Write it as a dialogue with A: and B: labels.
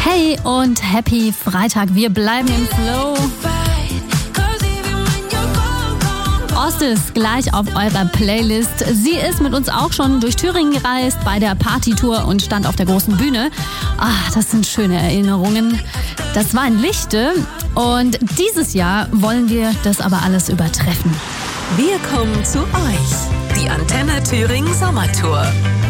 A: Hey und happy Freitag. Wir bleiben im Flow. Ost ist gleich auf eurer Playlist. Sie ist mit uns auch schon durch Thüringen gereist bei der Partytour und stand auf der großen Bühne. Das sind schöne Erinnerungen. Das war in Lichte und dieses Jahr wollen wir das aber alles übertreffen.
B: Wir kommen zu euch. Die Antenne Thüringen Sommertour.